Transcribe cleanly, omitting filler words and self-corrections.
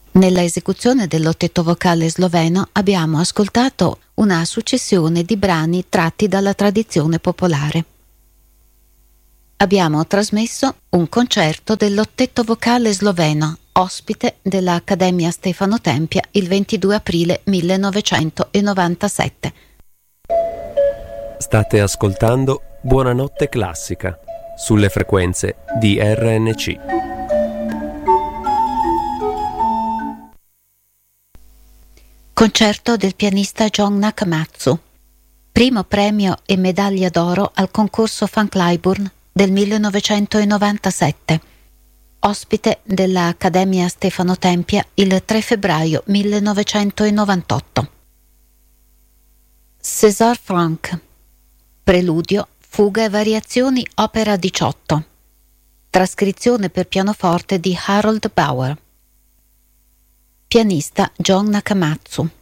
Nella esecuzione dell'ottetto vocale sloveno abbiamo ascoltato una successione di brani tratti dalla tradizione popolare. Abbiamo trasmesso un concerto dell'ottetto vocale sloveno, ospite dell'Accademia Stefano Tempia il 22 aprile 1997. State ascoltando Buonanotte Classica sulle frequenze di RNC. Concerto del pianista John Nakamatsu. Primo premio e medaglia d'oro al concorso Van Cliburn del 1997. Ospite dell'Accademia Stefano Tempia il 3 febbraio 1998. César Franck. Preludio, fuga e variazioni, opera 18. Trascrizione per pianoforte di Harold Bauer. Pianista John Nakamatsu.